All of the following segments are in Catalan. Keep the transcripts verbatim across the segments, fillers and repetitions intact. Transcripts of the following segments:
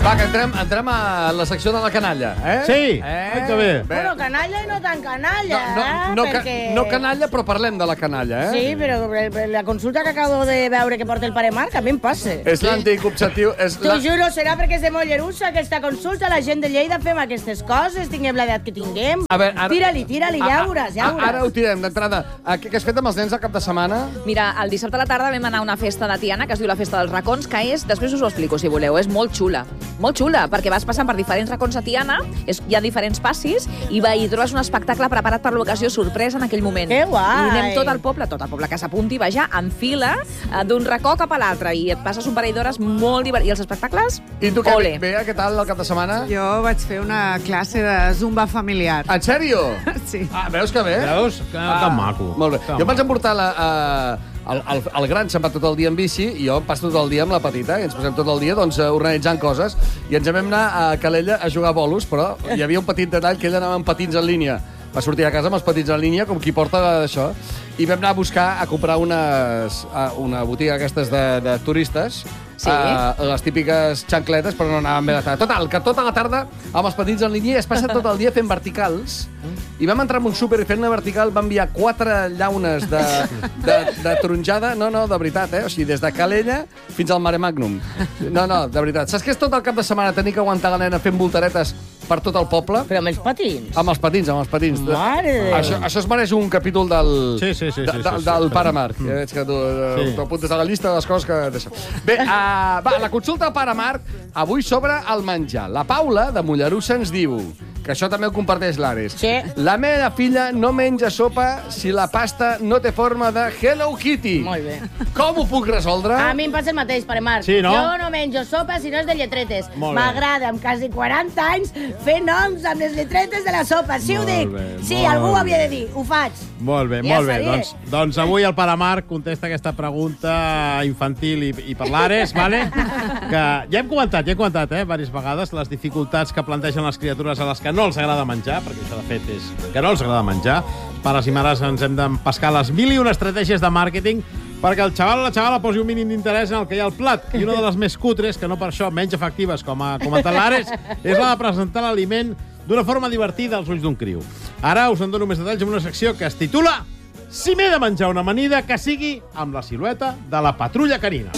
Va, que entrem, entrem a la secció de la canalla, eh? Sí, eh? que bé. Bueno, canalla i no tan canalla, No, no, no, perquè... ca, no canalla, però parlem de la canalla, eh? Sí, però la consulta que acabo de veure que porta el pare Marc a mi em passa. És l'antic objectiu... És T'ho la... juro, serà perquè és de Mollerussa aquesta consulta. La gent de Lleida fem aquestes coses, tinguem l'edat que tinguem. A veure, ara... Tira-li, tira-li, ja veuràs, ja veuràs. Ara ho tirem, d'entrada. Què has fet amb els nens el cap de setmana? Mira, el dissabte a la tarda vam anar a una festa de Tiana, que es diu la Festa dels Racons, que és, després us ho explico, si voleu, és molt xula. Molt xula, perquè vas passant per diferents racons a Tiana, és, hi ha diferents passis, i va, i trobes un espectacle preparat per l'ocasió sorpresa en aquell moment. Que guai! I anem tot el poble, tot el poble que s'apunti, vaja, en fila, eh, d'un racó cap a l'altre, i et passes un parell d'hores molt divertit. I els espectacles, I tu, què, ole. Bea, què tal el cap de setmana? Jo vaig fer una classe de zumba familiar. En sèrio? Sí. Ah, veus que bé? Veus? Que, Ah, que maco. Molt bé. Que Jo em vaig maco. emportar la, uh, el, el, el gran se'n va tot el dia en bici i jo em passo tot el dia amb la petita i ens passem tot el dia doncs, organitzant coses i ens vam anar a Calella a jugar a bolos, però hi havia un petit detall que ell anava amb patins en línia. Va sortir a casa amb els patins en línia, com qui porta això, i vam anar a buscar, a comprar unes, a una botiga aquestes de, de turistes, Sí. Uh, les típiques xancletes, però no anàvem bé de tarda. Total, que tota la tarda amb els patins en línia es passa tot el dia fent verticals i vam entrar en un súper i fent una vertical va enviar quatre llaunes de, de, de taronjada, no, no, de veritat, eh? O sigui, des de Calella fins al Mare Magnum. No, no, de veritat. Saps què és tot el cap de setmana tenir que aguantar la nena fent voltaretes per tot el poble? Però amb els patins. Amb els patins, amb els patins. Mare de Déu. Això, això es mereix un capítol del, Sí, sí, sí, de, sí, de, sí, sí. del Pare Marc. Ja veig que tu Sí. sí. apuntes a la llista de les coses que... Deixa. Bé, uh, va, la consulta al Pare Marc, avui sobre el menjar. La Paula, de Mollerussa, ens diu, que això també ho comparteix l'Ares. Sí. La meva filla no menja sopa si la pasta no té forma de Hello Kitty. Molt bé. Com ho puc resoldre? A mi em passa el mateix, pare Marc. Sí, no? Jo no menjo sopa si no és de lletretes. Molt bé. M'agrada, amb quasi quaranta anys, fer noms amb les lletretes de la sopa. Sí, ho Molt dic. bé, Sí, molt algú ho bé. havia de dir. Ho faig. Molt bé, Ja molt bé. sabia. Doncs, doncs avui el Pare Marc contesta aquesta pregunta infantil i, i per l'Ares, vale? Que ja hem comentat, ja hem comentat, eh, diverses vegades, les dificultats que plantegen les criatures a les que no els agrada menjar, perquè això, de fet, és que no els agrada menjar. Pares i mares ens hem d'empescar les mil i una estratègies de màrqueting perquè el xaval o la xavala posi un mínim d'interès en el que hi ha al plat. I una de les més cutres, que no per això menys efectives, com ha comentat l'Ares, és la de presentar l'aliment d'una forma divertida als ulls d'un criu. Ara us en dono més detalls en una secció que es titula Si m'he de menjar una amanida, que sigui amb la silueta de la patrulla canina.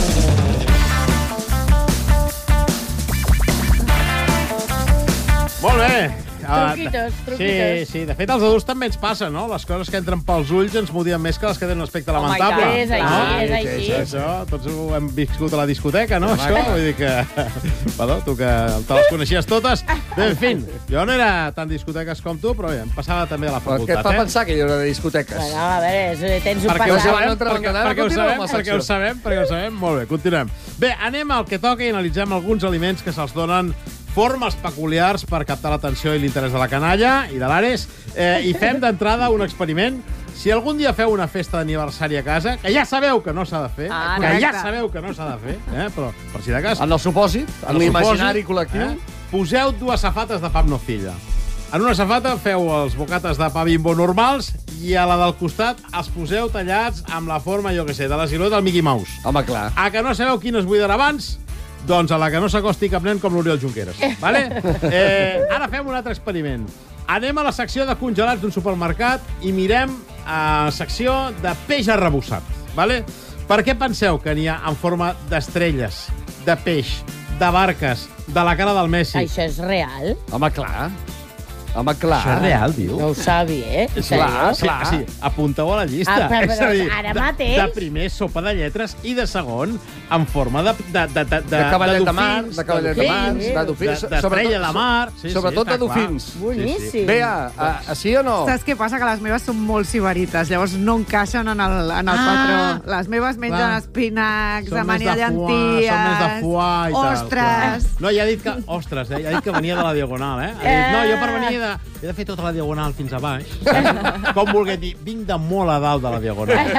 Molt bé. Ah, Truquitos, truquitos. Sí, sí. De fet, als adults també ens passa, no? Les coses que entren pels ulls ens motiven més que les que tenen un aspecte Home, i lamentable. tant. És així, no? és sí, així. sí, Això, tots ho hem viscut a la discoteca, no, això? Vull dir que... Perdó, tu que te les coneixies totes. Bé, en fi, jo no era tan discoteques com tu, però bé, em passava també a la Però què facultat, et fa eh? pensar que hi haurà de discoteques? Bueno, a veure, és- tens un Perquè ho passat. sabem, sabem, no entrem en perquè, canal, perquè ho continuem sabem, amb la perquè ho secció. sabem, perquè ho sabem. Molt bé, continuem. Bé, anem al que toca i analitzem alguns aliments que se'ls donen formes peculiars per captar l'atenció i l'interès de la canalla i de l'Ares. Eh, I fem d'entrada un experiment. Si algun dia feu una festa d'aniversari a casa, que ja sabeu que no s'ha de fer, Ah, que ja correcte. sabeu que no s'ha de fer, eh, però per si de cas... En el supòsit, en el l'imaginari supòsit, col·lectiu... eh, poseu dues safates de pa amb nocilla. En una safata feu els bocates de pa Bimbo normals i a la del costat els poseu tallats amb la forma, jo què sé, de la silueta del Mickey Mouse. Home, clar. A que no sabeu quin es buidarà abans? Doncs a la que no s'acosti cap nen com l'Oriol Junqueras. Vale? Eh, ara fem un altre experiment. Anem a la secció de congelats d'un supermercat i mirem a la secció de peix arrebossat. Vale? Per què penseu que n'hi ha en forma d'estrelles, de peix, de barques, de la cara del Messi? Això és real? Home, clar. Home, clar. Això és real, diu? No ho sabia, eh? Clar, Sí, clar. sí, apunteu a la llista. Ah, però- És a dir, ara de- mateix? De primer, sopa de lletres, i de segon, en forma de... De, de, de, De cavallet de mar, dofins, de cavallet de mar, Sí, de dofins. de- d'estrella de mar. Sí, Sobretot sí, de està clar. dofins. Boníssim. Bea, a, a sí o no? Saps què passa? Que les meves són molt sibarites, llavors no encaixen en el, en el Ah! patró. Les meves mengen Clar. espinacs, Són més amanida de foie, llenties, són més de foie i tal. ostres. clar. No, ja ha dit que... Ostres, eh? Ja ha dit que venia de la Diagonal, eh? Ha dit, no, jo per venir de... He de fer tota la diagonal fins a baix. Com vulguem dir, vinc de molt a dalt de la diagonal.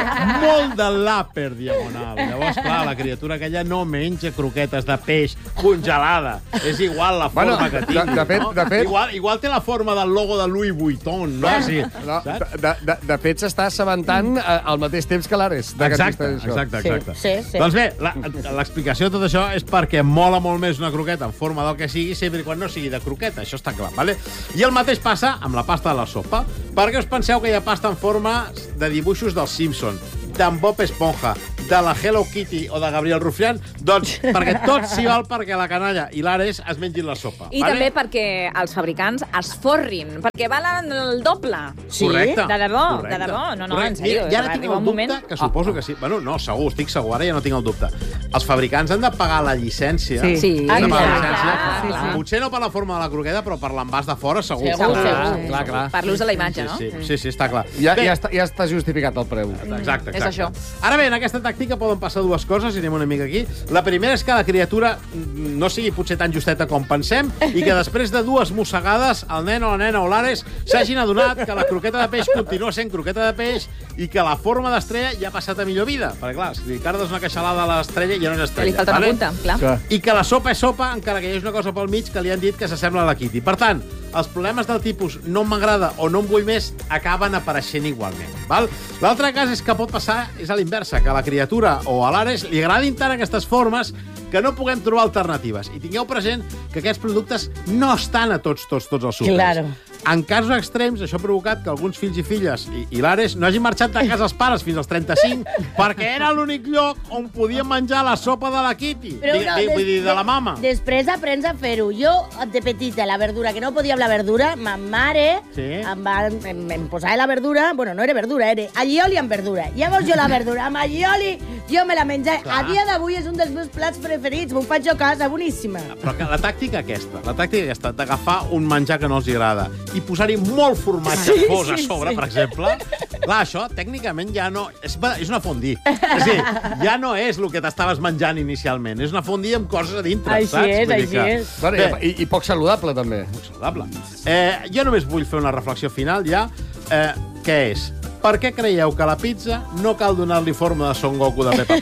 Molt de l'àper diagonal. Llavors, clar, la criatura aquella no menja croquetes de peix congelada. És igual la forma Bueno, que tingui. de- de fet- no? de fet- Igual, igual té la forma del logo de Louis Vuitton, no? Sí, No, saps? de, de, de fet, s'està assabentant eh, al mateix temps que l'Ares. de que Exacte, existeix això. exacte, Sí, exacte. sí, sí. Doncs bé, la- l'explicació de tot això és perquè mola molt més una croqueta en forma del que sigui, sempre i quan no sigui de croqueta, això està clar, vale? I el mateix passa amb la pasta de la sopa. Per què us penseu que hi ha pasta en forma de dibuixos dels Simpson, d'en Bob Esponja, de la Hello Kitty o de Gabriel Rufián? Doncs perquè tot s'hi val perquè la canalla i l'Ares es mengin la sopa. I també perquè els fabricants es forrin, perquè valen el doble. Sí? Correcte. De debò, Correcte. de debò. No, no, Correcte. en sèrio. Mira, ja ara arriba tinc el un dubte, moment... que suposo que sí. Bueno, no, segur, estic segur, ara ja no tinc el dubte. Els fabricants han de pagar la llicència. Sí. Sí, Han de pagar la Exacte. llicència. Sí, sí. Potser no per la forma de la croqueta, però per l'envàs de fora, segur. Segur, Clar, segur. Clar, clar. Per l'ús de la imatge, no? Sí, sí, sí, sí, està clar. Ja, Bé, ja, està, ja està justificat el preu. Exacte, exacte. És això. Ara bé, en aquesta tàctica poden passar dues coses, i anem una mica aquí. La primera és que la criatura no sigui potser tan justeta com pensem i que després de dues mossegades el nen o la nena o l'Ares s'hagin adonat que la croqueta de peix continua sent croqueta de peix i que la forma d'estrella ja ha passat a millor vida. Perquè, clar, si li cardes una queixalada a l'estrella ja no és Que li estrella. falta una punta, clar. Clar. I que la sopa és sopa, encara que hi hagi una cosa pel mig que li han dit que s'assembla a la Kitty. Per tant, els problemes del tipus no m'agrada o no em vull més acaben apareixent igualment. Val? L'altre cas és que pot passar és a l'inversa, que a la criatura o a l'Ares li agradin tant aquestes formes que no puguem trobar alternatives. I tingueu present que aquests productes no estan a tots, tots, tots els súpers. Claro. En casos extrems, això ha provocat que alguns fills i filles i, i l'Ares no hagin marxat de casa els pares fins als trenta-cinc perquè era l'únic lloc on podien menjar la sopa de la Kitty. Però Dic- no, dic- vull des- dir, de la mama. Després aprens a fer-ho. Jo, de petita, la verdura, que no podia amb la verdura, ma mare Sí. em, va, em, em posava la verdura, bueno, no era verdura, era allioli amb verdura. Llavors jo la verdura amb allioli, jo me la menjava. Clar. A dia d'avui és un dels meus plats preferits, m'ho faig jo a casa, boníssima. Però que la tàctica aquesta, la tàctica aquesta d'agafar un menjar que no els agrada i posar-hi molt formatge Sí, fos a sí, sobre, sí. per exemple, clar, això tècnicament ja no... És, és una fondí. És a dir, ja no és el que t'estaves menjant inicialment, és una fondí amb coses a dintre, Així saps? és, Vull dir així que- és. Bueno, Bé, i, I poc saludable, també. saludable. Eh, jo només vull fer una reflexió final ja, eh, que és... Per què creieu que a la pizza no cal donar-li forma de Son Goku de Peppa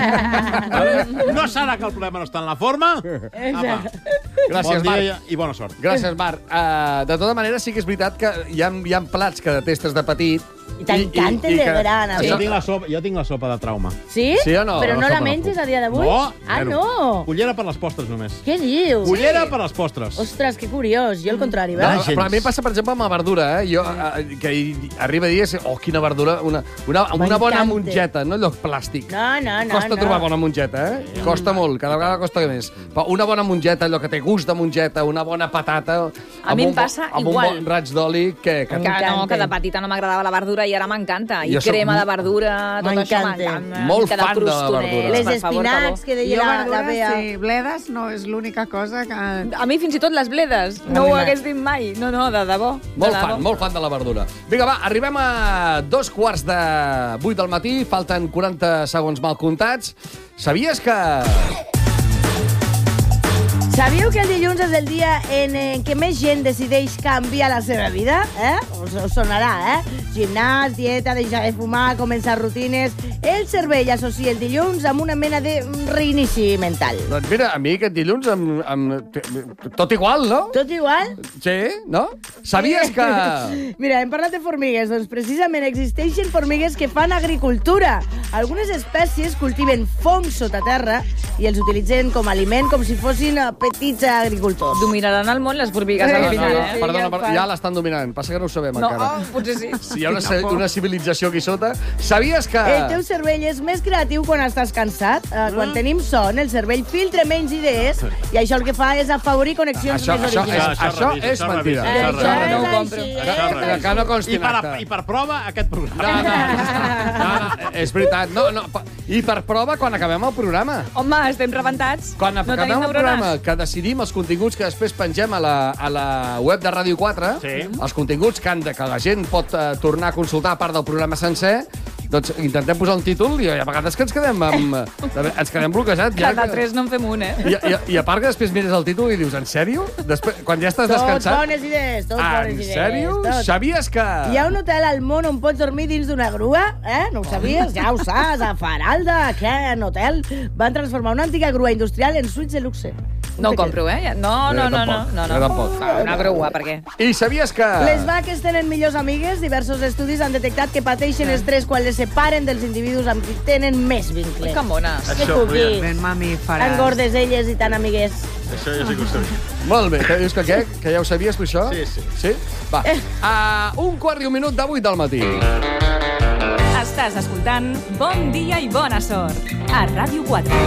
Pig? No serà que el problema no està en la forma? Apa, Gràcies, bon dia Marc. i bona sort. Gràcies, Marc. Uh, de tota manera, sí que és veritat que hi ha, hi ha plats que detestes de petit. I t'encanten de que- gran, a Jo mi. tinc, la sopa, jo tinc la sopa de trauma. Sí? Sí o no? Però La no sopa la no menges puc. a dia d'avui? No, Ah, zero. no? Cullera per les postres, només. Què dius? Cullera per les postres. Ostres, que curiós. Jo el contrari, No, veus? gens. però a mi em passa, per exemple, amb la verdura, eh? Jo, eh, que hi- arriba a dir, oh, quina verdura, una, una, amb una bona M'encanta. mongeta, no allò plàstic. No, no, no. Costa no. trobar bona mongeta, eh? Costa molt, cada vegada costa més. Però una bona mongeta, allò que té gust de mongeta, una bona patata... A amb mi em un bo- passa amb igual. un bon raig d'oli, que... que Que no, M'encanta. que de petita no m'agradava la verdura i ara m'encanta. I Jo soc crema mo- de verdura, tot això M'encanta. m'encanta. Molt Mica de fan de la crostonets, verdura. Les per favor, per espinacs, favor. que deia Jo la, la verdures, Bea. sí, bledes no és l'única cosa que... A mi fins i tot les bledes. A No mi ho m'agrada. hagués dit mai. No, no, de debò. Molt de debò. fan, molt fan de la verdura. Vinga, va, arribem a dos quarts de vuit del matí, falten quaranta segons mal comptats. Sabies que... Sabíeu que el dilluns és el dia en eh, què més gent decideix canviar la seva vida? Eh? Us, us sonarà, eh? Gimnàs, dieta, deixar de fumar, començar rutines... El cervell associa el dilluns amb una mena de reinici mental. Doncs mira, a mi aquest dilluns em, em, tot igual, no? Tot igual? Sí, no? Sabies que... Mira, hem parlat de formigues, doncs precisament existeixen formigues que fan agricultura. Algunes espècies cultiven fongs sota terra i els utilitzen com a aliment com si fossin eh, petits agricultors. Dominaran el món les formigues No, al no, final, no, eh? perdona, ja per, fan. ja l'estan dominant. Passa que no ho sabem No, encara. oh, potser sí. Si hi ha una, una civilització aquí sota... Sabies que... El teu cervell és més creatiu quan estàs cansat. Uh, quan tenim son, el cervell filtra menys idees i això el que fa és afavorir connexions Això, més això, és, originals. això, revisa, és això mentida. revisa, Això això és no ho així, compro. és Això així. Que no consti I per, en acte. I per prova, aquest programa. No, no, no, no, és veritat. No, no, pa- I per prova, quan acabem el programa. Home, estem rebentats. Quan no acabem tenim el programa, neurones. que decidim els continguts que després pengem a la, a la web de Ràdio quatre, Sí. els continguts que, han de, que la gent pot uh, tornar a consultar a part del programa sencer, Doncs intentem posar un títol i a vegades que ens quedem amb... ens quedem bloquejats. Cada tres no en fem un, eh? I, i, I a part que després mires el títol i dius, en sèrio? Després, quan ja estàs Tots descansat... bones idees, tots bones idees. En sèrio? Tot. Sabies que... Hi ha un hotel al món on pots dormir dins d'una grua? Eh? No ho sabies? Ja ho saps, a Faralda, que en hotel van transformar una antiga grua industrial en suites de luxe. No ho compro, eh? No, no, no, no. no, no. Jo tampoc. Una grua, per què? I sabies que... Les vaques tenen millors amigues. Diversos estudis han detectat que pateixen estrès quan les separen dels individus amb qui tenen més vincle. Que mones. Que cuquis. Ben mamíferes. Tan gordes elles i tan amigues. Això ja sí que ho sabia. Molt bé. Que dius que què? Que ja ho sabies, tu, això? Sí, sí. Sí? Va. Uh, un quart i un minut de vuit del matí. Estàs escoltant Bon Dia i Bona Sort a Ràdio quatre.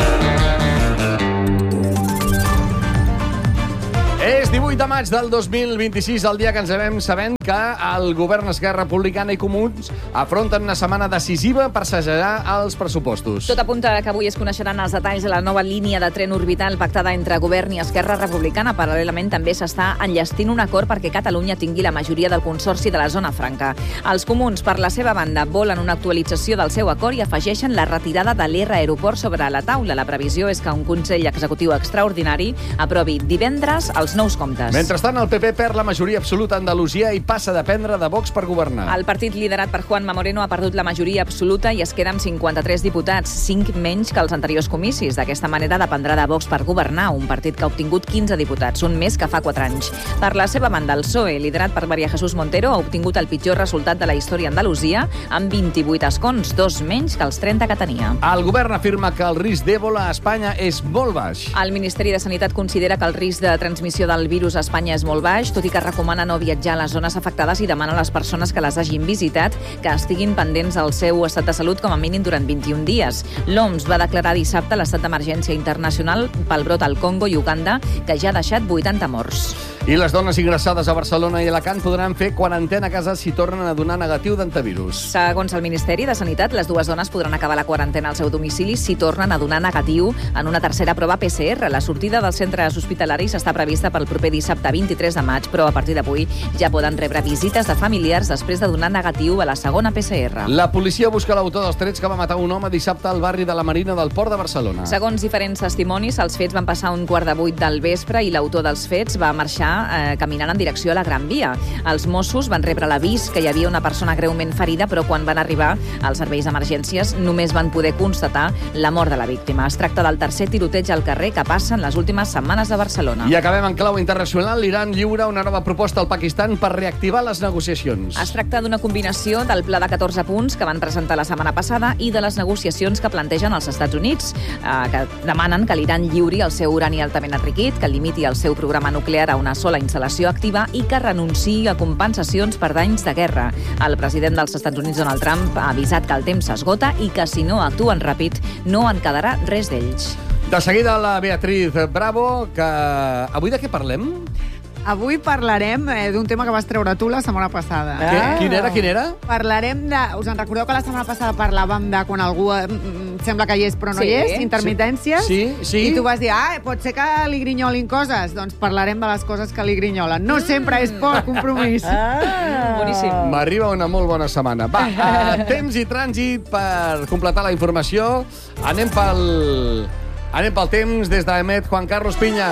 És divuit de maig del dos mil vint-i-sis, el dia que ens vam sabent que el govern Esquerra Republicana i Comuns afronten una setmana decisiva per segellar els pressupostos. Tot apunta que avui es coneixeran els detalls de la nova línia de tren orbital pactada entre Govern i Esquerra Republicana. Paral·lelament també s'està enllestint un acord perquè Catalunya tingui la majoria del consorci de la Zona Franca. Els Comuns, per la seva banda, volen una actualització del seu acord i afegeixen la retirada de l'R Aeroport sobre la taula. La previsió és que un Consell Executiu Extraordinari aprovi divendres els nous comptes. Mentrestant, el P P perd la majoria absoluta a Andalusia i passa a dependre de Vox per governar. El partit liderat per Juanma Moreno ha perdut la majoria absoluta i es queda amb cinquanta-tres diputats, cinc menys que els anteriors comicis. D'aquesta manera dependrà de Vox per governar, un partit que ha obtingut quinze diputats, un més que fa quatre anys. Per la seva banda, el P S O E, liderat per María Jesús Montero, ha obtingut el pitjor resultat de la història a Andalusia, amb vint-i-vuit escons, dos menys que els trenta que tenia. El govern afirma que el risc d'Ebola a Espanya és molt baix. El Ministeri de Sanitat considera que el risc de transmissió del virus a Espanya és molt baix, tot i que recomana no viatjar a les zones afectades i demana a les persones que les hagin visitat que estiguin pendents del seu estat de salut com a mínim durant vint-i-un dies. L'O M S va declarar dissabte l'estat d'emergència internacional pel brot al Congo i Uganda, que ja ha deixat vuitanta morts. I les dones ingressades a Barcelona i Alacant podran fer quarantena a casa si tornen a donar negatiu d'antivirus. Segons el Ministeri de Sanitat, les dues dones podran acabar la quarantena al seu domicili si tornen a donar negatiu en una tercera prova P C R. La sortida dels centres hospitalaris està prevista pel proper dissabte vint-i-tres de maig, però a partir d'avui ja poden rebre visites de familiars després de donar negatiu a la segona P C R. La policia busca l'autor dels trets que va matar un home dissabte al barri de la Marina del Port de Barcelona. Segons diferents testimonis, els fets van passar un quart de vuit del vespre i l'autor dels fets va marxar eh, caminant en direcció a la Gran Via. Els Mossos van rebre l'avís que hi havia una persona greument ferida, però quan van arribar als serveis d'emergències només van poder constatar la mort de la víctima. Es tracta del tercer tiroteig al carrer que passa en les últimes setmanes de Barcelona. I acabem en clau internacional. L'Iran lliura una nova proposta al Pakistan per reactivar les negociacions. Es tracta d'una combinació del pla de catorze punts que van presentar la setmana passada i de les negociacions que plantegen els Estats Units, eh, que demanen que l'Iran lliuri el seu urani altament enriquit, que limiti el seu programa nuclear a una sola instal·lació activa i que renunciï a compensacions per danys de guerra. El president dels Estats Units, Donald Trump, ha avisat que el temps s'esgota i que si no actuen ràpid no en quedarà res d'ells. De seguida la Beatriz Bravo, que avui de què parlem? Avui parlarem eh, d'un tema que vas treure tu la setmana passada. Ah. Què? Quin era, quin era? Parlarem de... Us en recordeu que la setmana passada parlàvem de quan algú eh, sembla que hi és però no Sí. hi és? Intermitències? Sí, sí. I tu vas dir, ah, pot ser que li grinyolin coses. Doncs parlarem de les coses que li grinyolen. No sempre és por, compromís. Ah. Boníssim. M'arriba una molt bona setmana. Va, uh, temps i trànsit per completar la informació. Anem pel... Anem pel temps des d'Emet, Juan Carlos Piña.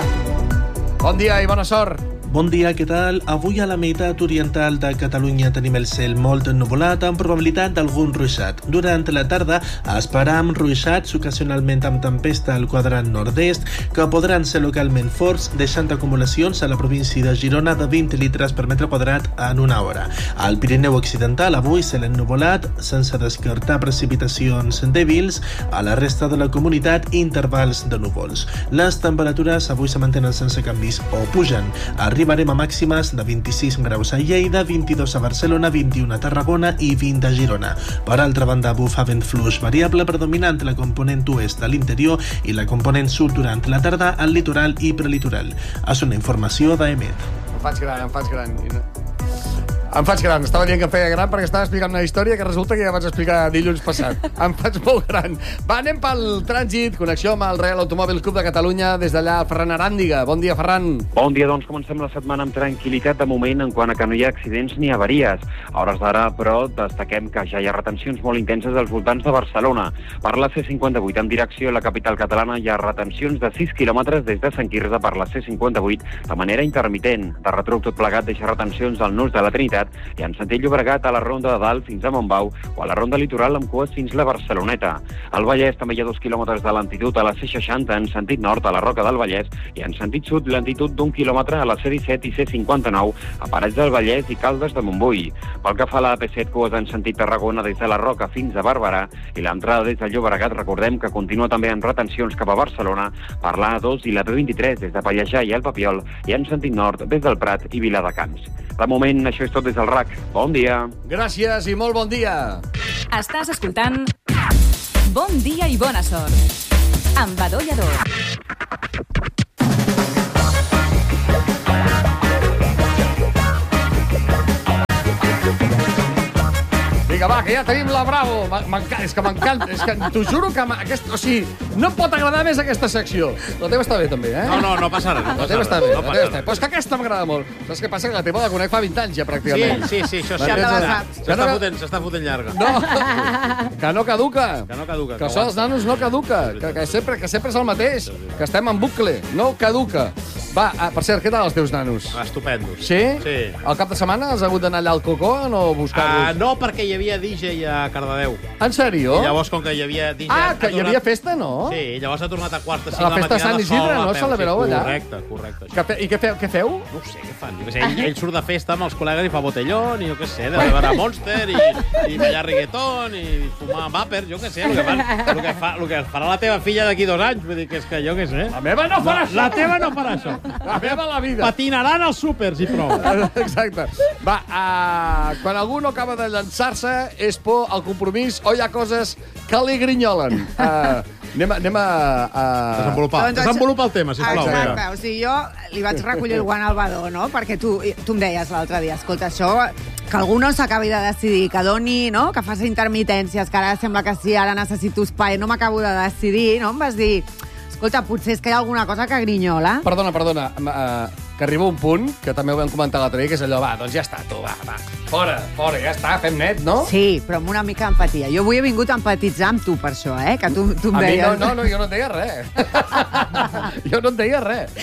Bon dia i bona sort. Bon dia, què tal? Avui a la meitat oriental de Catalunya tenim el cel molt ennuvolat amb probabilitat d'algun ruixat. Durant la tarda esperam ruixats ocasionalment amb tempesta al quadrant nord-est que podran ser localment forts, deixant acumulacions a la província de Girona de vint litres per metre quadrat en una hora. Al Pirineu Occidental avui cel ennuvolat sense descartar precipitacions dèbils. A la resta de la comunitat intervals de núvols. Les temperatures avui se mantenen sense canvis o pugen. Arribarem a màximes de vint-i-sis graus a Lleida, vint-i-dos a Barcelona, vint-i-un a Tarragona i vint a Girona. Per altra banda, bufa vent fluix variable predominant la component oest a l'interior i la component sud durant la tarda al litoral i prelitoral. És una informació d'Emet. Em faig gran, em faig gran. Em faig gran. Estava dient que em feia gran perquè estava explicant una història que resulta que ja vaig explicar dilluns passat. Em faig molt gran. Va, anem pel trànsit. Connexió amb el Real Automòbil Club de Catalunya. Des d'allà, Ferran Aràndiga. Bon dia, Ferran. Bon dia, doncs comencem la setmana amb tranquil·litat de moment en quant a que no hi ha accidents ni avaries. A hores d'ara, però, destaquem que ja hi ha retencions molt intenses als voltants de Barcelona. Per la C cinquanta-vuit en direcció a la capital catalana hi ha retencions de sis quilòmetres des de Sant Quirze per la C cinquanta-vuit de manera intermitent. De retruc tot plegat deixa retencions al nus de la Trinitat i en sentit Llobregat a la Ronda de Dalt fins a Montbau o a la Ronda Litoral amb cues fins la Barceloneta. Al Vallès també hi ha dos quilòmetres de lentitud a la C seixanta en sentit nord a la Roca del Vallès i en sentit sud lentitud d'un quilòmetre a la C disset i C cinquanta-nou a Parets del Vallès i Caldes de Montbui. Pel que fa a la A P set, cues en sentit Tarragona des de la Roca fins a Barberà i l'entrada des de Llobregat, recordem que continua també amb retencions cap a Barcelona per l'A dos i la B vint-i-tres des de Pallejà i el Papiol i en sentit nord des del Prat i Viladecans. De moment, això és tot des del R A C. Bon dia. Gràcies i molt bon dia. Estàs escoltant Bon dia i bona sort amb Badó Lladó. Vinga, va, que ja tenim la Bravo. M'encanta, és que m'encanta. És que t'ho juro que aquest, o sigui, no em pot agradar més aquesta secció. La teva està bé, també, eh? No, no, no passa res. No la passa teva està bé. res, No no passa passa res. Però és que aquesta m'agrada molt. Saps què passa? Que la teva la conec fa vint anys, ja, pràcticament. Sí, sí, sí, això sí. Ja te la S'està saps. s'està fotent, s'està fotent llarga. No, que no caduca. Que no caduca. Que això dels nanos no caduca. Que, que, sempre, que sempre és el mateix. Que estem en bucle. No caduca. Va, ah, per cert, què tal els teus nanos? Estupendos. Sí? Sí. Al cap de setmana has hagut d'anar allà al Cocó o no buscar-los? Uh, no, perquè hi havia D J a Cardedeu. En sèrio? I llavors, com que hi havia D J... Ah, que hi havia festa, no? Sí, llavors ha tornat a quarts de cinc A la de la festa de Sant matinada Isidre, sol a no? peu. Celebreu Sí, allà? correcte, correcte. Que fe... I què feu? Què feu? No ho sé, què fan? Jo què sé, ell, ell surt de festa amb els col·legues i fa botellón, i jo què sé, de beure Monster, i, i ballar reggaeton, i fumar vapor, jo què sé, el que, fan, el, que fa, el que farà la teva filla d'aquí dos anys, vull dir que és que jo què sé. La meva no farà això! La teva no farà això. La meva la vida! Patinaran als súpers i prou. Exacte. Va, uh, quan algú no acaba de llançar-se, és por al compromís o hi ha coses que li grinyolen. Uh, anem a... Anem a uh... Desenvolupar. Doncs Desenvolupa el tema, sisplau. Exacte, Mira. o sigui, jo li vaig recollir el guant al Badó, no? Perquè tu, tu em deies l'altre dia, escolta, això, que algú no s'acabi de decidir, que doni, no? Que faci intermitències, que ara sembla que sí, ara necessito espai, no m'acabo de decidir, no? Em vas dir, escolta, potser és que hi ha alguna cosa que grinyola. Perdona, perdona. Uh, que arriba un punt, que també ho vam comentar l'altre dia, que és allò, va, doncs ja està, tu, va, va. Fora, fora, ja està, fem net, no? Sí, però amb una mica d'empatia. Jo avui he vingut a empatitzar amb tu per això, eh? Que tu, tu em A mi deies... no, no, no, jo no et deia res. Jo no et deia res.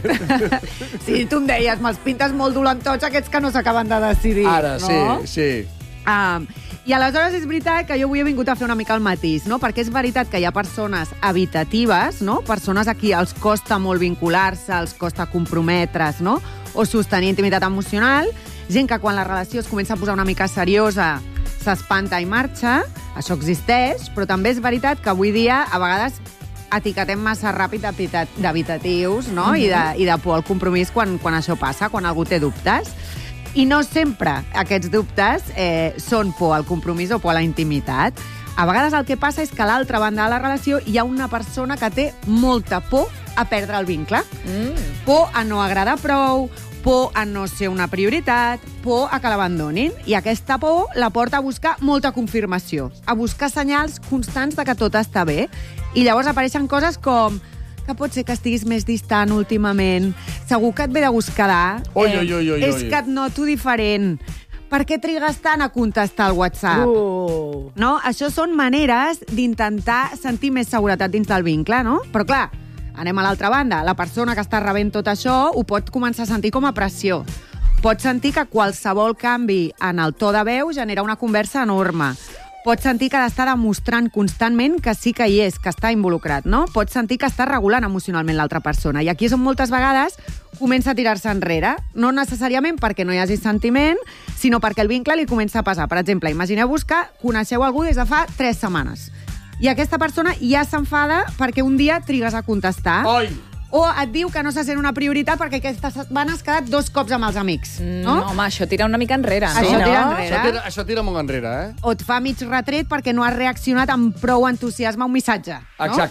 Sí, tu em deies, me'ls pintes molt dolentots aquests que no s'acaben de decidir. Ara, no? sí, sí. Um, I aleshores és veritat que jo avui he vingut a fer una mica el matís, no? Perquè és veritat que hi ha persones habitatives, no? Persones a qui els costa molt vincular-se, els costa comprometre's, no? O sostenir intimitat emocional. Gent que quan la relació es comença a posar una mica seriosa s'espanta i marxa. Això existeix, però també és veritat que avui dia a vegades etiquetem massa ràpid d'habitatius, no? Mm-hmm. I, de, I de por al compromís quan, quan això passa, quan algú té dubtes. I no sempre aquests dubtes eh, són por al compromís o por a la intimitat. A vegades el que passa és que a l'altra banda de la relació hi ha una persona que té molta por a perdre el vincle. Mm. Por a no agradar prou, por a no ser una prioritat, por a que l'abandonin. I aquesta por la porta a buscar molta confirmació, a buscar senyals constants de que tot està bé. I llavors apareixen coses com que pot ser que estiguis més distant últimament, segur que et ve de gust quedar, Ui, ui, ui, ui, és ui. que et noto diferent, per què trigues tant a contestar al WhatsApp? Uh. No? Això són maneres d'intentar sentir més seguretat dins del vincle, no? Però clar, anem a l'altra banda. La persona que està rebent tot això ho pot començar a sentir com a pressió. Pot sentir que qualsevol canvi en el to de veu genera una conversa enorme. Pot sentir que ha d'estar demostrant constantment que sí que hi és, que està involucrat, no? Pot sentir que està regulant emocionalment l'altra persona. I aquí és on moltes vegades comença a tirar-se enrere. No necessàriament perquè no hi hagi sentiment, sinó perquè el vincle li comença a pesar. Per exemple, imagineu-vos que coneixeu algú des de fa tres setmanes. I aquesta persona ja s'enfada perquè un dia trigues a contestar. Oi! O et diu que no se sent una prioritat perquè aquesta setmana has quedat dos cops amb els amics. No, No? home, això tira una mica enrere. Això no? tira Això enrere. tira, això tira molt enrere, eh? O et fa mig retret perquè no has reaccionat amb prou entusiasme a un missatge. No? Exacte.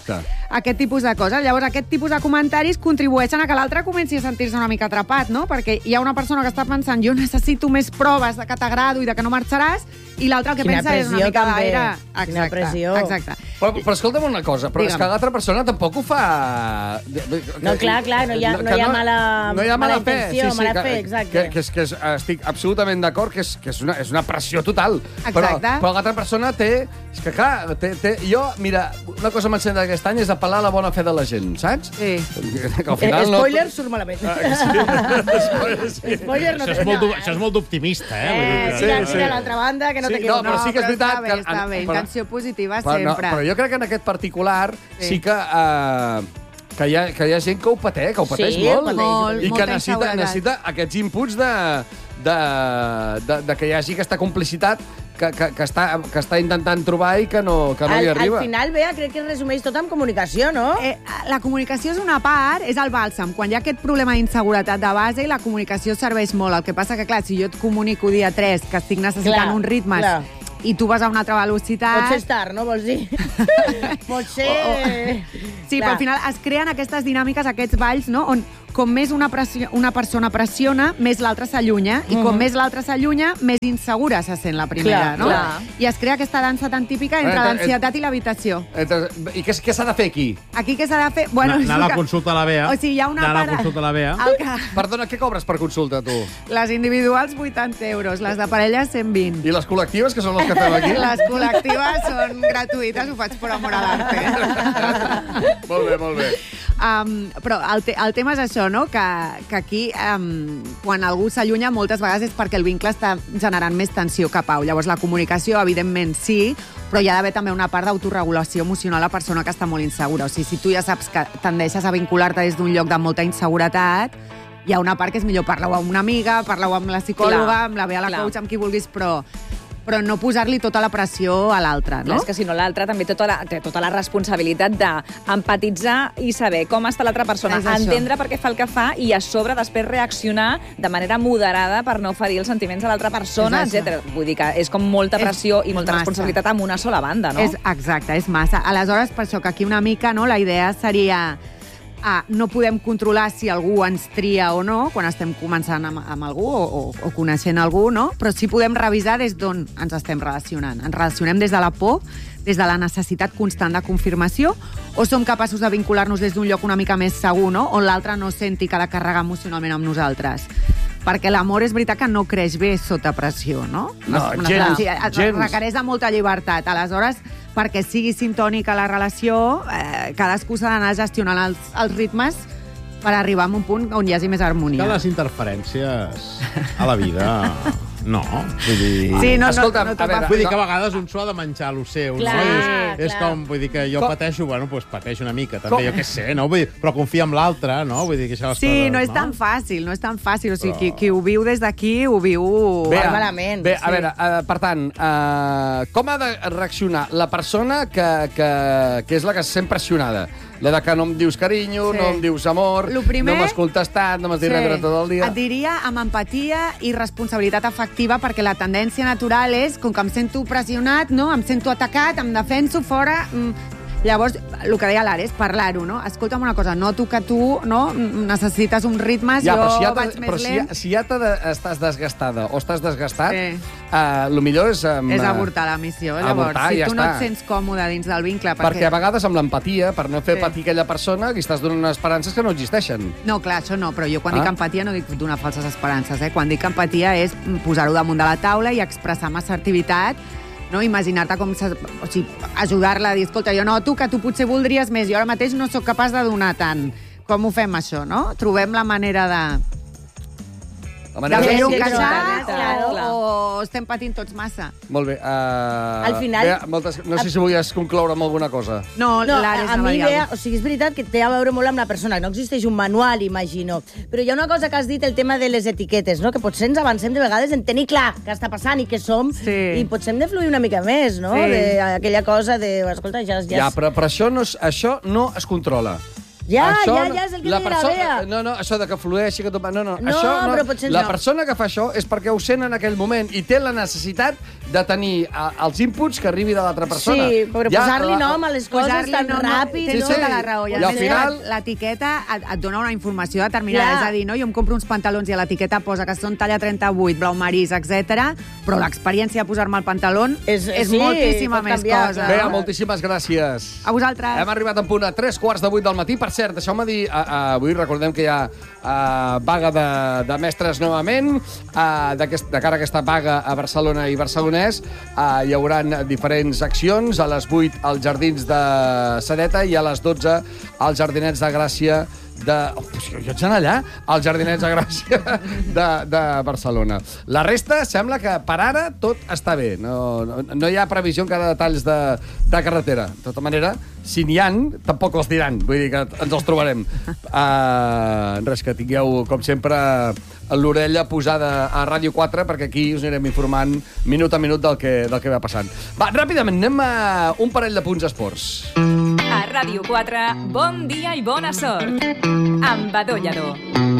aquest tipus de coses. Llavors, aquest tipus de comentaris contribueixen a que l'altre comenci a sentir-se una mica atrapat, no? Perquè hi ha una persona que està pensant jo necessito més proves de que t'agrado i de que no marxaràs, i l'altre el que Quina pensa és una mica també. d'aire. Quina Exacte, pressió. exacte. Però, però escolta'm una cosa, però Digue'm. és que l'altra persona tampoc ho fa... No, clar, clar, no hi ha- no hi ha mala- no hi ha mala mala fe. intenció, mala que, fe, exacte. Que, que, és, que és, estic absolutament d'acord que, és, que és, una, és una pressió total. Però, Exacte. però l'altra persona té... És que clar, té, té, jo, mira, una cosa m'encén d'aquest any és apel·lar a la bona fe de la gent, saps? Sí. Que al final Eh, no... spoiler, surt malament. Spoiler, sí. Spoiler no Això té és molt, no, d'op- això és molt d'optimista, eh? Vull dir Eh, que- tira, sí, tira sí. a l'altra banda, que no Sí, te no, quedes. però sí que és veritat Està bé, que- està bé. però- Intenció positiva Però, no, sempre. però jo crec que en aquest particular sí, Sí. sí que... Uh, que hi, ha, que hi ha gent que ho pateix, que ho pateix Sí, molt. pateix, Molt, I que molta necessita, inseguretat. necessita aquests inputs de, de, de, de que hi hagi aquesta complicitat que, que, que, està, que està intentant trobar i que no, que no hi al, arriba. al final, Bea, crec que es resumeix tot amb comunicació, no? Eh, la comunicació és una part, és el bàlsam. Quan hi ha aquest problema d'inseguretat de base, la comunicació serveix molt. El que passa que, clar, si jo et comunico dia tres que estic necessitant Clar, uns ritmes clar. i tu vas a una altra velocitat... Pot ser tard, no vols dir? Pot ser... Sí, Clar. però al final es creen aquestes dinàmiques, aquests balls, no?, on com més una, pressió, una persona pressiona, més l'altra s'allunya, i com Mhm. més l'altra s'allunya, més insegura se sent la primera, Clar, no? clar. I es crea aquesta dansa tan típica entre Ara, l'ansietat i l'habitació. Entre, I què, què s'ha de fer aquí? Aquí què s'ha de fer? Bueno, Anar és anar a el la que- consulta a la Bea. O sigui, hi ha una Anar a la part- consulta a la Bea. El que... Perdona, què cobres per consulta, tu? Les individuals, vuitanta euros. Les de parella, cent vint. I les col·lectives, que són les que fem aquí? Les col·lectives són gratuïtes, ho faig per amor a l'arte. Molt bé, molt bé. Um, però el, te el tema és això, no? Que, que aquí, um, quan algú s'allunya, moltes vegades és perquè el vincle està generant més tensió que pau. Llavors, la comunicació, evidentment, sí, però hi ha d'haver també una part d'autoregulació emocional a la persona que està molt insegura. O sigui, si tu ja saps que tendeixes a vincular-te des d'un lloc de molta inseguretat, hi ha una part que és millor parlar-ho amb una amiga, parlar-ho amb la psicòloga, Clar, amb la Bea, la clar. coach, amb qui vulguis, però però no posar-li tota la pressió a l'altre, no? Clar, és que si no l'altre també tota la, té tota la responsabilitat d'empatitzar i saber com està l'altra persona, És això. entendre per què fa el que fa i a sobre després reaccionar de manera moderada per no ferir els sentiments de l'altra persona, És això. etcètera. Vull dir que és com molta És- pressió i és molta massa. responsabilitat amb una sola banda, no? És, exacte, és massa. Aleshores, per això que aquí una mica, no, la idea seria... Ah, no podem controlar si algú ens tria o no, quan estem començant amb, amb algú o, o, o coneixent algú, no? Però sí podem revisar des d'on ens estem relacionant. Ens relacionem des de la por, des de la necessitat constant de confirmació, o som capaços de vincular-nos des d'un lloc una mica més segur, no? On l'altre no senti que ha de carregar emocionalment amb nosaltres. Perquè l'amor és veritat que no creix bé sota pressió, no? No, Es- gens, sí, es- gens. requereix de molta llibertat. Aleshores, perquè sigui sintònica la relació, eh, cadascú s'ha d'anar gestionant els, els ritmes per arribar a un punt on hi hagi més Que harmonia. les interferències a la vida... No, vull dir... Sí, no, Escolta'm, no, no, a veure, Vull dir que a vegades un s'ho ha de menjar lo seu, Clar, no? És, és clar. com, vull dir que jo Com- pateixo, bueno, doncs pateixo una mica, també, Com- jo què sé, no? Vull dir, però confia en l'altre, no? Vull dir que això les Sí, coses, no és tan fàcil, no és tan fàcil. O sigui, qui, qui ho viu des d'aquí, ho viu... Bé, malament, Bé, a sí. veure, uh, per tant, uh, com ha de reaccionar la persona que, que, que és la que se sent pressionada? La de que no em dius carinyo, Sí. no em dius amor, Lo primer- no m'has contestat, no m'has dit res durant tot el dia. Et diria amb empatia i responsabilitat afectiva, perquè la tendència natural és, com que em sento pressionat, no? Em sento atacat, em defenso fora... Mm. Llavors, el que deia l'Ara és parlar-ho, no? Escolta'm una cosa, noto que tu no, necessites uns ritmes, Ja, jo però si ja, vaig t'has- més però si, lent. ja, si ja te de, estàs desgastada o estàs desgastat, Sí. uh, el millor és... Um, És avortar la missió. Llavors, avortar, si ja tu no està. et sents còmode dins del vincle... Perquè a vegades amb l'empatia, per no fer Sí. patir aquella persona, li estàs donant esperances que no existeixen. No, clar, això no, però jo quan Ah. dic empatia no dic donar falses esperances, eh? Quan dic empatia és posar-ho damunt de la taula i expressar amb assertivitat, no? Imaginar-te com... se- O sigui, ajudar-la a dir, escolta, jo noto que tu potser voldries més, jo ara mateix no sóc capaç de donar tant. Com ho fem, això, no? Trobem la manera de... La de manera fer-ho sí, encaixar claro, o, clar. o estem patint tots massa. Molt bé. Uh, Al final- Bea, moltes... No sé si volies concloure amb alguna cosa. No, No, l'Ares a, a no va mi, dir Bea, alguna o sigui, és veritat que té a veure molt amb la persona. No existeix un manual, imagino. Però hi ha una cosa que has dit, el tema de les etiquetes, no? Que potser ens avancem de vegades en tenir clar què està passant i què som, Sí. i potser hem de fluir una mica més, no? Sí. De aquella cosa de, escolta, ja... ja Ja, però, però això, no, es- això no es controla. Ja, això, ja, ja, és el que la deia la persona, Bea. No, no, això de que flueixi, que tot... No, no, No, això no. però potser la no. persona que fa això és perquè ho sent en aquell moment i té la necessitat de tenir a, els inputs que arribi de l'altra persona. Sí, però Ja, posar-li la- nom a les coses Posar-li tan nom, ràpid. Tens Sí, sí. tota la raó. I, I a al més, final- l'etiqueta et, et dona una informació determinada. Clar. És a dir, no? Jo em compro uns pantalons i a l'etiqueta posa que són talla trenta-vuit, blau marís, etcètera. Però l'experiència de posar-me el pantaló És- és, és sí, moltíssima pot més canviar, cosa. clar. Bea, moltíssimes gràcies. A vosaltres. Hem arribat en punt a tres quarts de vuit del matí. Per cert, deixeu-me dir, uh, uh, avui recordem que hi ha uh, vaga de, de mestres novament. Uh, de cara a aquesta vaga a Barcelona i Barcelonès uh, hi haurà diferents accions. A les vuit als Jardins de Sedeta i a les dotze als Jardinets de Gràcia de... Oh, jo haig d'anar allà, als Jardinets de Gràcia de, de Barcelona. La resta sembla que per ara tot està bé. No, no, no hi ha previsió encara de talls de, de carretera. De tota manera, si n'hi han, tampoc els diran. Vull dir que ens els trobarem. Uh, res, que tingueu, com sempre, l'orella posada a Ràdio quatre, perquè aquí us anirem informant minut a minut del que, del que va passant. Va, ràpidament, anem a un parell de punts esports. A Ràdio quatre, bon dia i bona sort. Amb Badó Lladó.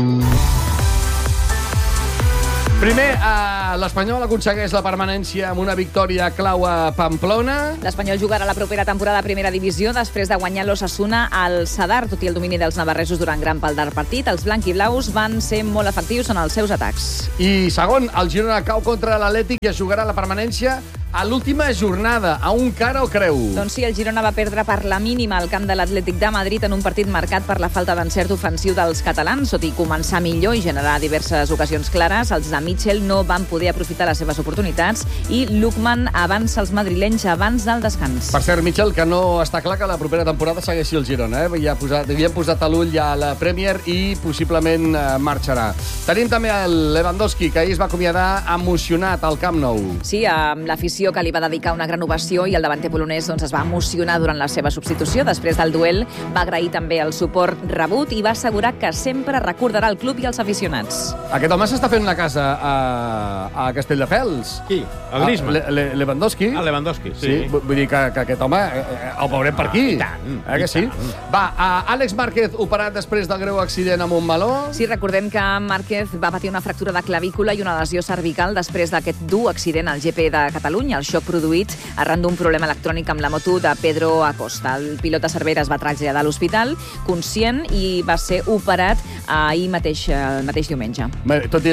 Primer, eh, l'Espanyol aconsegueix la permanència amb una victòria clau a Pamplona. L'Espanyol jugarà la propera temporada a Primera Divisió després de guanyar l'Osasuna al Sadar. Tot i el domini dels navarresos durant gran part del partit, els blanquiblaus van ser molt efectius en els seus atacs. I segon, el Girona cau contra l'Atlètic i es jugarà la permanència a l'última jornada, a un cara o creu. Doncs sí, el Girona va perdre per la mínima al camp de l'Atlètic de Madrid en un partit marcat per la falta d'encert ofensiu dels catalans. Tot i començar millor i generar diverses ocasions clares, els de Mitchell no van poder aprofitar les seves oportunitats i Lukman avança els madrilenys abans del descans. Per cert, Mitchell, que no està clar que la propera temporada segueixi el Girona. Eh? Ja posat, havien posat a l'ull ja a la Premier i possiblement eh, marxarà. Tenim també el Lewandowski, que ahir es va acomiadar emocionat al Camp Nou. Sí, amb l'afició que li va dedicar una gran ovació i el davanter polonès doncs, es va emocionar durant la seva substitució. Després del duel va agrair també el suport rebut i va assegurar que sempre recordarà el club i els aficionats. Aquest home s'està fent una casa a, a Castelldefels. Qui? El Griezmann? Ah, Le, Le, Lewandowski. Ah, Lewandowski, sí. Sí, vu- vull dir que, que aquest home eh, eh, el veurem per aquí. Ah, i tant, eh, que i sí? tant. Va, uh, Àlex Márquez operat després del greu accident a Montmeló. Sí, recordem que Márquez va patir una fractura de clavícula i una lesió cervical després d'aquest dur accident al G P de Catalunya, el xoc produït arran d'un problema electrònic amb la moto de Pedro Acosta. El pilot de Cervera es va traslladar a l'hospital conscient i va ser operat ahir mateix, el mateix diumenge. Bé, tot i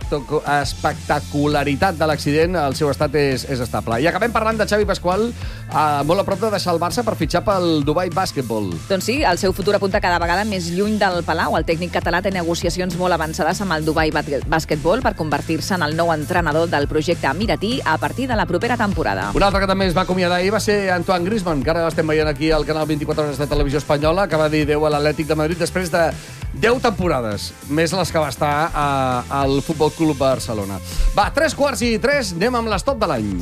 l'espectacularitat de l'accident, el seu estat és, és estable. I acabem parlant de Xavi Pasqual, eh, molt a prop de deixar el Barça per fitxar pel Dubai Basketball. Doncs sí, el seu futur apunta cada vegada més lluny del Palau. El tècnic català té negociacions molt avançades amb el Dubai Basketball per convertir-se en el nou entrenador del projecte emiratí a partir de la propera temporada. Un altre que també es va acomiadar ahir va ser Antoine Griezmann, que ara l'estem veient aquí al canal vint-i-quatre hores de televisió espanyola, que va dir adéu a l'Atlètic de Madrid després de deu temporades, més les que va estar a, al Futbol Club Barcelona. Va, tres quarts i tres, anem amb l'estop de l'any.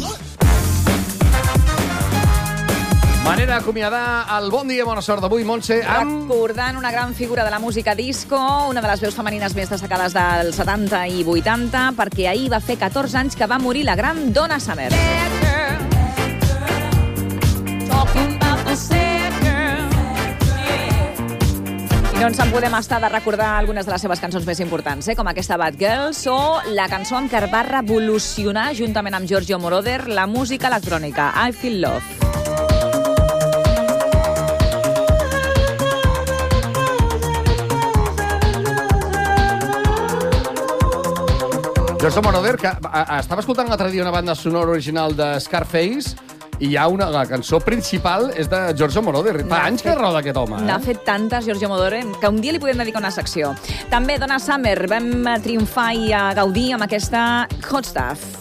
Manera d'acomiadar el Bon Dia, Bona Sort d'avui, Montse, amb... Recordant una gran figura de la música disco, una de les veus femenines més destacades dels setanta i vuitanta, perquè ahir va fer catorze anys que va morir la gran Donna Summer. I no ens en podem estar de recordar algunes de les seves cançons més importants, eh? Com aquesta Bad Girls o la cançó amb què va revolucionar, juntament amb Giorgio Moroder, la música electrònica, I Feel Love. Giorgio Moroder, que a, a, estava escoltant l'altre dia una banda sonora original de Scarface i hi ha una, la cançó principal és de Giorgio Moroder. Fa anys que roda aquest home, N'ha eh? fet tantes, Giorgio Moroder, que un dia li podem dedicar una secció. També Donna Summer, vam triomfar i a gaudir amb aquesta Hot Stuff.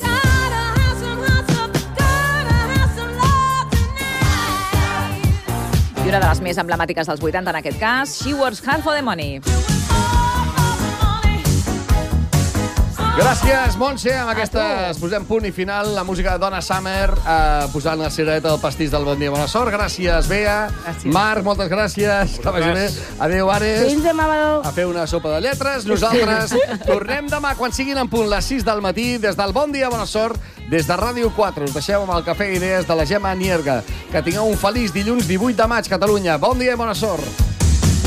I una de les més emblemàtiques dels vuitanta en aquest cas, She Works Hard for the Money. Gràcies, Montse. Amb aquesta es posem punt i final. La música de Donna Summer, eh, posant la cirereta del pastís del Bon Dia, Bona Sort. Gràcies, Bea. Gràcies. Marc, moltes gràcies. Que vagi bé. Adéu, Ares. Fins demà, Badó. A fer una sopa de lletres. Nosaltres tornem demà quan siguin en punt les sis del matí des del Bon Dia, Bona Sort, des de Ràdio quatre. Us deixeu amb el cafè Idees de la Gemma Nierga. Que tingueu un feliç dilluns divuit de maig, Catalunya. Bon dia i bona sort.